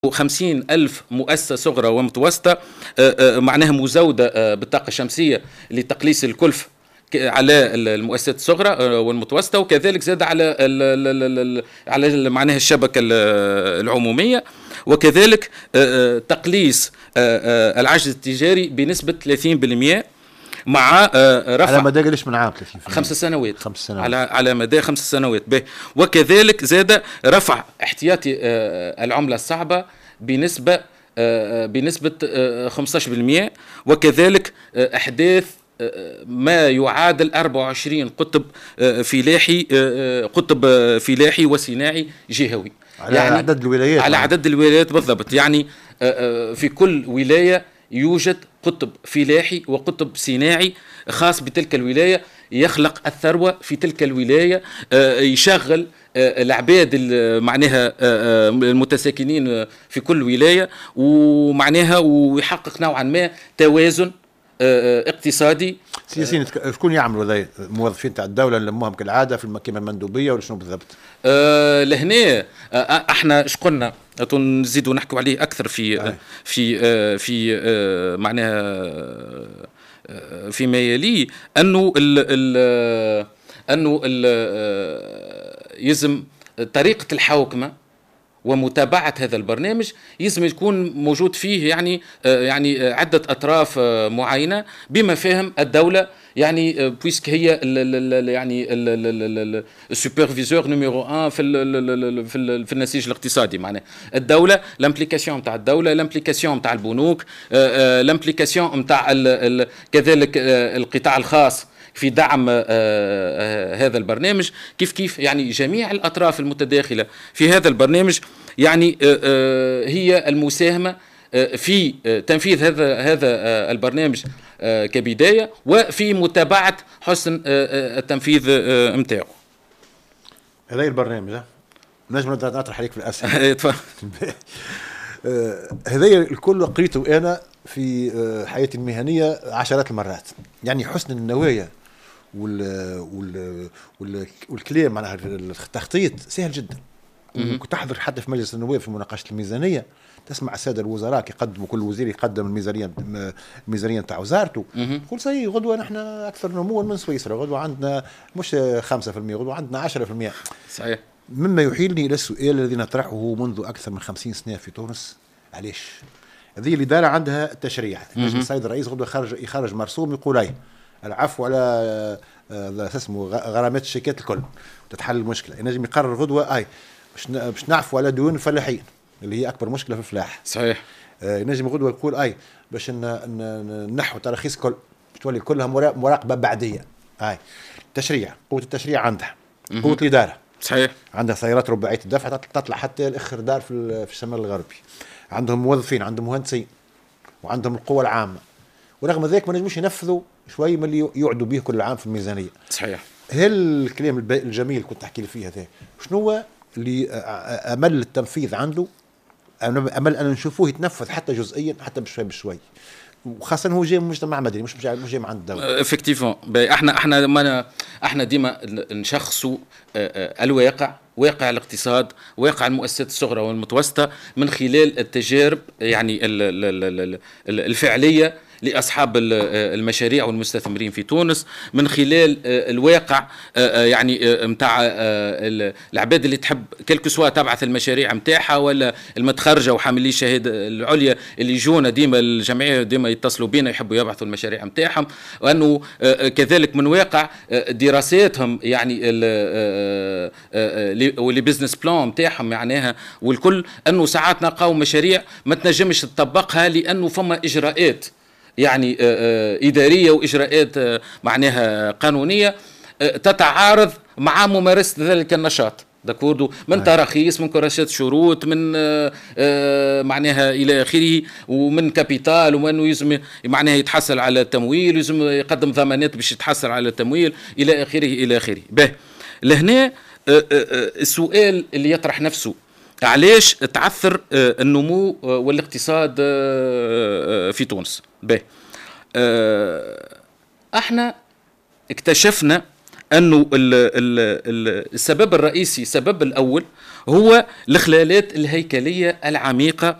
50 ألف مؤسسة صغرى ومتوسطة معناها مزودة بالطاقة الشمسية لتقليص الكلفة على المؤسسات الصغرى والمتوسطة، وكذلك زاد على معناها الشبكة العمومية، وكذلك تقليص العجز التجاري بنسبة 30% مع رفع على مدى قديش من عام؟ 30%. 5 سنوات. 5 سنوات على مدى 5 سنوات. به وكذلك زاد رفع احتياطي العملة الصعبة بنسبة 15%، وكذلك احداث ما يعادل 24 قطب فلاحي وصناعي جهوي على يعني عدد الولايات. على عدد الولايات بالضبط. يعني في كل ولاية يوجد قطب فلاحي وقطب صناعي خاص بتلك الولاية، يخلق الثروة في تلك الولاية، يشغل العباد معناها المتساكنين في كل ولاية، ومعناها ويحقق نوعا ما توازن اقتصادي. سياسيين شكون يعملوا ذا الموظفين تاع الدولة نلموهم كالعادة في المكيمة المندوبية ولا شنو بالضبط؟ لهنا احنا شقلنا نزيدوا نحكوا عليه اكثر في معناها فيما يلي انه يلزم طريقة الحوكمة ومتابعة هذا البرنامج يلزم يكون موجود فيه يعني عدة أطراف معينة بما فهم الدولة، يعني بويسك هي يعني السوبرفيزور نيميرو 1 في النسيج الاقتصادي. معناه الدولة، الامبليكاسيون نتاع الدولة، الامبليكاسيون نتاع البنوك، الامبليكاسيون نتاع كذلك القطاع الخاص في دعم هذا البرنامج، كيف يعني جميع الأطراف المتداخلة في هذا البرنامج يعني هي المساهمة في تنفيذ هذا البرنامج كبداية، وفي متابعة حسن التنفيذ متاعه. هذا البرنامج نجم نطرح عليك في الأسئلة. هذا الكل قريته أنا في حياتي المهنية عشرات المرات. يعني حسن النوايا والكلام على التخطيط سهل جدا. كنت تحضر حتى في مجلس النواب في مناقشة الميزانية، تسمع السادة الوزراء يقدموا، كل وزير يقدم الميزانية نتاع وزارته، يقول سي غدوة نحن أكثر نموا من سويسرا، غدوة عندنا مش 5%، غدوة عندنا 10%. صحيح. مما يحيلني إلى السؤال الذي نطرحه منذ أكثر من 50 سنة في تونس: علاش هذه الإدارة عندها التشريع؟ السيد الرئيس غدوة يخرج مرسوم يقول أي العفو على اسمه غرامات الشيكات الكل تتحل المشكلة. ينجم يقرر غدوة أي باش نعفو على ديون الفلاحين اللي هي أكبر مشكلة في الفلاح. صحيح. ينجم غدوة يقول أي باش نحو تراخيص كل باش تولي كلها مراقبة بعدية. هاي تشريع، قوة التشريع عندها، قوة الإدارة. صحيح. عندها سيارات رباعية الدفع تطلع حتى الآخر دار في الشمال الغربي، عندهم موظفين، عندهم مهندسين، وعندهم القوة العامة، ورغم ذلك ما نجموش ينفذوا شوي من اللي يعدوا به كل عام في الميزانية. صحيح. هل الكلام الجميل كنت تحكي لي فيه هذا شنو هو اللي أمل التنفيذ عنده؟ أمل أن نشوفوه يتنفذ حتى جزئيا، حتى بشوي بشوي، وخاصة هو جاي من مجتمع مدني مش جاي من عند الدولة. افكتيفون احنا ديما نشخصوا الواقع، واقع الاقتصاد، واقع المؤسسات الصغرى والمتوسطة من خلال التجارب يعني الفعلية لأصحاب المشاريع والمستثمرين في تونس، من خلال الواقع يعني متاع العباد اللي تحب كلكو سوا تبعث المشاريع متاعها، ولا المتخرجة وحاملي الشهادة العليا اللي يجونا ديما الجمعية ديما يتصلوا بينا يحبوا يبعثوا المشاريع متاعهم، وأنه كذلك من واقع دراساتهم يعني واللي بيزنس بلان متاعهم معناها، والكل أنه ساعات نلقاو مشاريع ما تنجمش تطبقها لأنه فما إجراءات يعني إدارية وإجراءات معناها قانونية تتعارض مع ممارسة ذلك النشاط. داكوردو من تراخيص، من كراسات شروط، من معناها إلى آخره، ومن كابيتال، ومنه يلزم معناها يتحصل على التمويل، يلزم يقدم ضمانات باش يتحصل على التمويل إلى آخره إلى آخره. به لهنا السؤال اللي يطرح نفسه: علاش تعثر النمو والاقتصاد في تونس؟ به احنا اكتشفنا أنه السبب الرئيسي، السبب الأول هو الإخلالات الهيكلية العميقة